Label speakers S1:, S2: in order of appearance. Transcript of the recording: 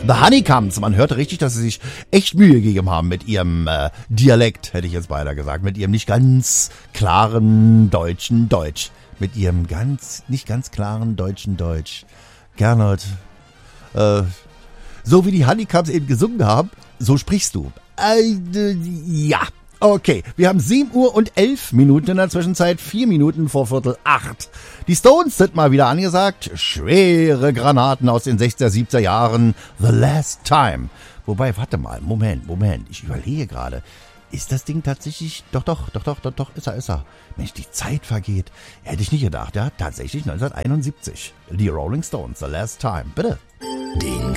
S1: The Honeycombs. Man hörte richtig, dass sie sich echt Mühe gegeben haben mit ihrem Dialekt, hätte ich jetzt beinahe gesagt. Mit ihrem nicht ganz klaren deutschen Deutsch. Mit ihrem nicht ganz klaren deutschen Deutsch. Gernot, so wie die Honeycombs eben gesungen haben, so sprichst du. Ja. Okay, wir haben 7 Uhr und 11 Minuten in der Zwischenzeit, 4 Minuten vor 7:45. Die Stones sind mal wieder angesagt. Schwere Granaten aus den 60er, 70er Jahren. The Last Time. Wobei, warte mal, Moment. Ich überlege gerade. Ist das Ding tatsächlich? Doch, ist er. Mensch, die Zeit vergeht. Hätte ich nicht gedacht, ja. Tatsächlich 1971. Die Rolling Stones, The Last Time. Bitte.
S2: Den